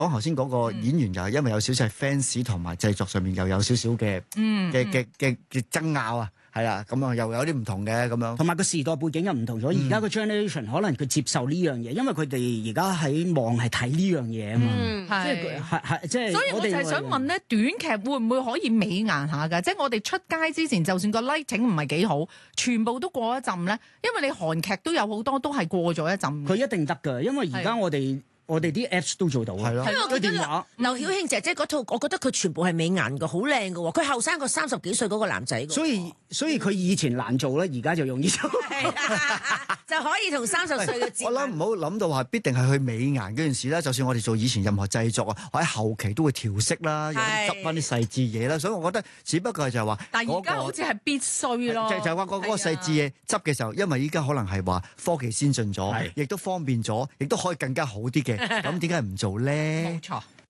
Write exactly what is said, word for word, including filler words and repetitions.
講頭先嗰個演員就係因為有少少係 fans 同埋製作上面又有少少嘅嘅嘅嘅嘅爭拗啊，係啊，咁啊又有啲唔同嘅咁樣， 同埋個時代背景又唔同咗。而家個 generation 可能佢接受呢樣嘢，因為佢哋而家喺網係睇呢樣嘢啊嘛， 嗯即係係係即係。 所以我就係想問咧，短劇會唔會可以美顏下㗎？即係我哋出街之前，就算個 lighting 唔係幾好，全部都過一陣咧，因為你韓劇都有好多都係過咗一陣。 佢一定得㗎，因為而家我哋。我哋啲 Apps 都做到啊！ 係咯， 個電話。 劉曉慶姐姐嗰套，我覺得佢全部係美顏嘅，好靚嘅喎。佢後生過三十幾歲嗰個男仔。 所以所以佢以前難做咧，而家就容易做， 就可以同三十歲嘅接。 我諗唔好諗到話必定係去美顏嗰件事啦。就算我哋做以前任何製作啊，我喺後期都會調色啦，有啲執翻啲細緻嘢啦。所以我覺得只不過係就係話， 但係而家好似係必須咯。 就就係話嗰嗰個細緻嘢執嘅時候，因為依家可能係話科技先進咗，亦都方便咗，亦都可以更加好啲嘅。咁點解唔做咧？ 冇錯。